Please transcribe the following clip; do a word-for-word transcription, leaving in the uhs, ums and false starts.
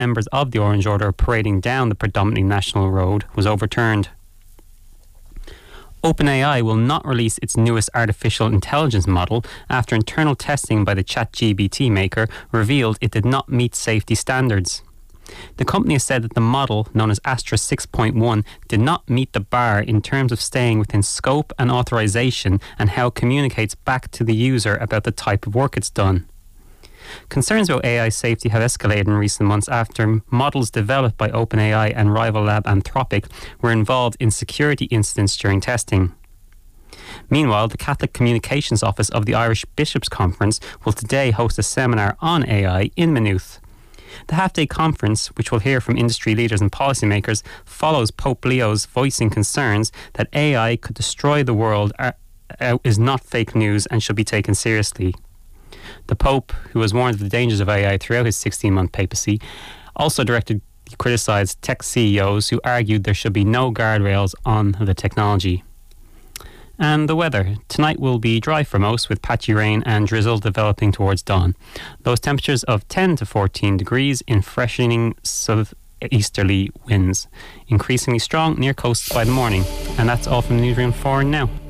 members of the Orange Order parading down the predominantly national road was overturned. OpenAI will not release its newest artificial intelligence model after internal testing by the ChatGPT maker revealed it did not meet safety standards. The company has said that the model, known as Astra six point one, did not meet the bar in terms of staying within scope and authorization and how it communicates back to the user about the type of work it's done. Concerns about A I safety have escalated in recent months after models developed by OpenAI and rival lab Anthropic were involved in security incidents during testing. Meanwhile, the Catholic Communications Office of the Irish Bishops' Conference will today host a seminar on A I in Maynooth. The half-day conference, which will hear from industry leaders and policymakers, follows Pope Leo's voicing concerns that A I could destroy the world are, uh, is not fake news and should be taken seriously. The Pope, who has warned of the dangers of A I throughout his sixteen-month papacy, also directed criticised tech C E Os who argued there should be no guardrails on the technology. And the weather. Tonight will be dry for most, with patchy rain and drizzle developing towards dawn. Those temperatures of ten to fourteen degrees in freshening southeasterly winds, increasingly strong near coasts by the morning. And that's all from the newsroom for now.